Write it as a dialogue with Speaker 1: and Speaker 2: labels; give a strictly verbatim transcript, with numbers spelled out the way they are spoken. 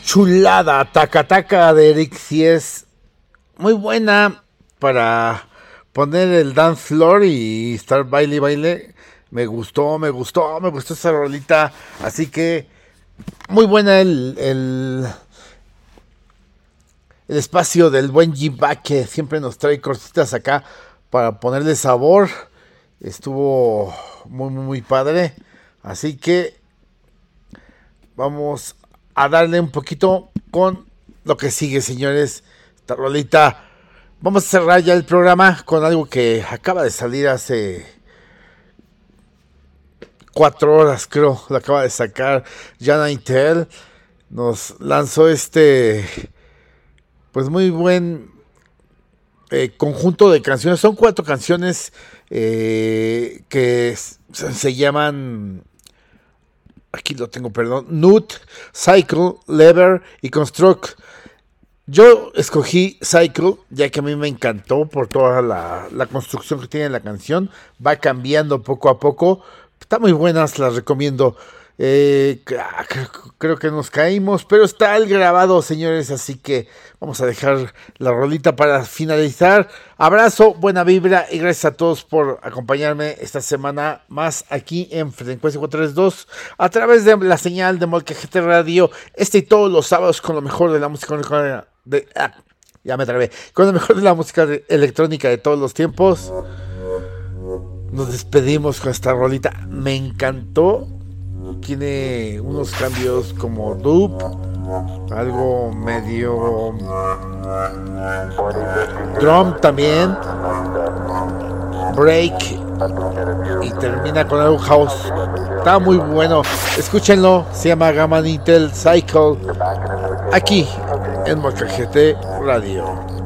Speaker 1: Chulada, taca taca de Eric Sies. Muy buena para poner el dance floor y estar baile y baile. Me gustó, me gustó, me gustó esa rolita. Así que muy buena el, el, el espacio del buen G-Back, que siempre nos trae cositas acá para ponerle sabor. Estuvo muy, muy, muy padre. Así que vamos a darle un poquito con lo que sigue, señores. Esta rolita. Vamos a cerrar ya el programa con algo que acaba de salir hace cuatro horas, creo. Lo acaba de sacar Jana Intel. Nos lanzó este, pues muy buen eh, conjunto de canciones. Son cuatro canciones eh, que se, se llaman... Aquí lo tengo, perdón. Nut, Cycle, Lever y Construct. Yo escogí Cycle, ya que a mí me encantó por toda la, la construcción que tiene la canción. Va cambiando poco a poco. Está muy buenas, las recomiendo. Eh, creo que nos caímos, pero está el grabado, señores. Así que vamos a dejar la rolita para finalizar. Abrazo, buena vibra y gracias a todos por acompañarme esta semana más aquí en Frecuencia cuatrocientos treinta y dos a través de la señal de Molcajete Radio. Este y todos los sábados con lo mejor de la música de, ah, ya me trabé, con lo mejor de la música de, electrónica de todos los tiempos. Nos despedimos con esta rolita. Me encantó. Tiene unos cambios como dub, algo medio drum también, break y termina con algo house. Está muy bueno, escúchenlo. Se llama Gamma Intel Cycle aquí en Molcajete Radio.